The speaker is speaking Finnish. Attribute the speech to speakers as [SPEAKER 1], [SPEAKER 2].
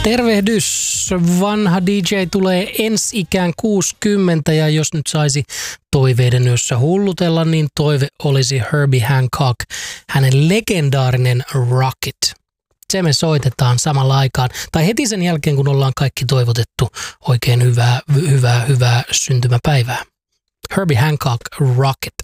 [SPEAKER 1] Tervehdys! Vanha DJ tulee ensi ikään 60 ja jos nyt saisi toiveiden yössä hullutella, niin toive olisi Herbie Hancock, hänen legendaarinen Rocket. Se me soitetaan samalla aikaan, tai heti sen jälkeen, kun ollaan kaikki toivotettu oikein hyvää syntymäpäivää. Herbie Hancock, Rocket.